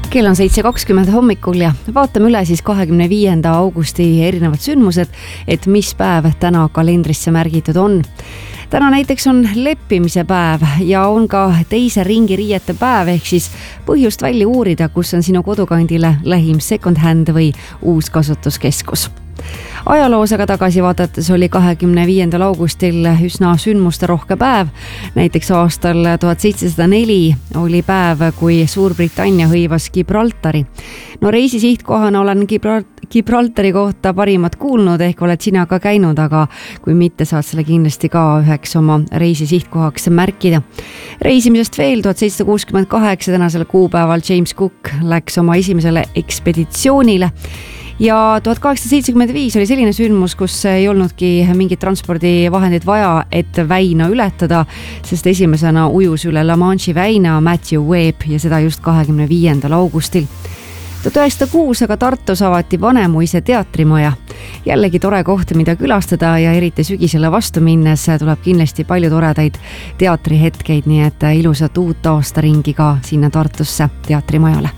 Kell on 7.20 hommikul ja vaatame üle siis 25. augusti erinevad sündmused, et mis päev täna kalendrisse märgitud on. Täna näiteks on leppimise päev ja on ka teise ringi riiete päev, ehk siis põhjust välja uurida, kus on sinu kodukandile lähim second hand või uus kasutuskeskus. Ajaloos aga tagasi vaadates oli 25. augustil üsna sündmuste rohke päev. Näiteks aastal 1704 oli päev, kui Suurbritannia hõivas Gibraltari. No reisi sihtkohana olen Gibraltari kohta parimat kuulnud, ehk oled sina ka käinud, aga kui mitte, saad selle kindlasti ka üheks oma reisi sihtkohaks märkida. Reisimisest veel 1768 tänasel kuupäeval James Cook läks oma esimesele ekspeditsioonile. Ja 1875 oli selline sündmus, kus ei olnudki mingit transpordivahendit vaja, et väina ületada, sest esimesena ujus üle La Manche'i väina Matthew Webb ja seda just 25. augustil. 1906 aga Tartus avati Vanemuise teatrimaja. Jällegi tore koht, mida külastada ja eriti sügisele vastu minnes tuleb kindlasti palju toredaid teatrihetkeid, nii et ilusat uut aastaringi ka sinna Tartusse teatrimajale.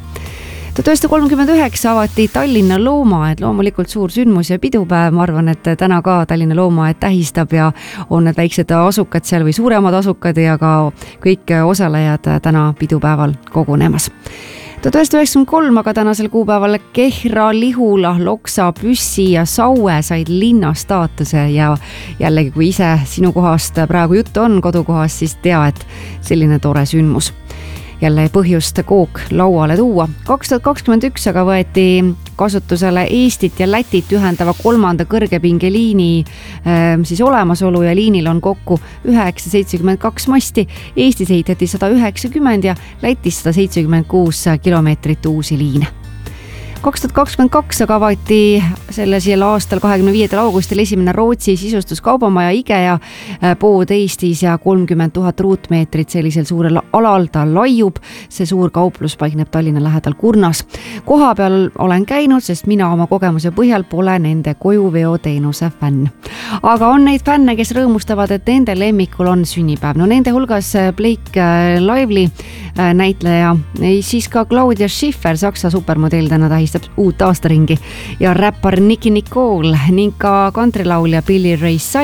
1939 avati Tallinna loomaaed, loomulikult suur sündmus ja pidupäev. Ma arvan, et täna ka Tallinna loomaaed tähistab ja on need väiksed asukad seal või suuremad asukad ja ka kõik osalejad täna pidupäeval kogunemas. 1993 aga tänasel kuupäeval Kehra, Lihula, Loksa, Püssi ja Saue said linna staatuse ja jällegi, kui ise sinu kohast praegu juttu on kodukohast, siis tea, et selline tore sündmus. Jälle põhjust kook lauale tuua. 2021 aga võeti kasutusele Eestit ja Lätit ühendava 3. kõrgepingeliini siis olemasolu ja liinil on kokku 972 masti. Eestis ehitati 190 ja Lätis 176 kilomeetrit uusi liine. 2022 aga avati sellel aastal 25. augustil esimene Rootsi sisustuskaubamaja IKEA pood Eestis ja 30 000 ruutmeetrit sellisel suurel alal ta laiub. See suur kauplus paikneb Tallinna lähedal Kurnas. Koha peal olen käinud, sest mina oma kogemuse põhjal pole nende kojuveoteenuse fänn. Aga on neid fänne, kes rõõmustavad, et nende lemmikul on sünnipäev. No nende hulgas Blake Lively näitleja, siis ka Claudia Schiffer, Saksa supermodell, täna tähistab uut aastaringi ja räppar Nicki Nicole ning ka kantrilaulja Billy Ray Cyrus